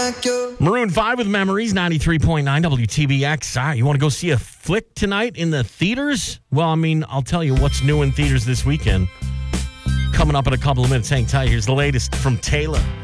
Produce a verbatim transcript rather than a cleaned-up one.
like you. Maroon five with Memories, ninety-three point nine W T B X. All right, you want to go see a flick tonight in the theaters? Well, I mean, I'll tell you what's new in theaters this weekend. Coming up in a couple of minutes. Hang tight. Here's the latest from Taylor.